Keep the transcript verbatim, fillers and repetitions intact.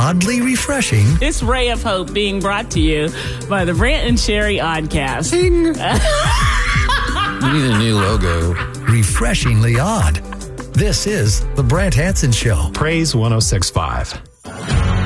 oddly refreshing. This ray of hope being brought to you by the Brant and Sherry Oddcast. Ding. You need a new logo. Refreshingly odd. This is The Brant Hanson Show. Praise one oh six point five.